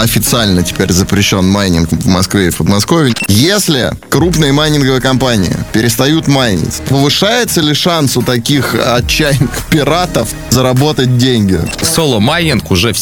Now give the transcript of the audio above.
официально теперь запрещен майнинг в Москве и в Подмосковье. Если крупные майнинговые компании перестают майнить, повышается ли шанс у таких отчаянных пиратов заработать деньги? Соло-майнинг уже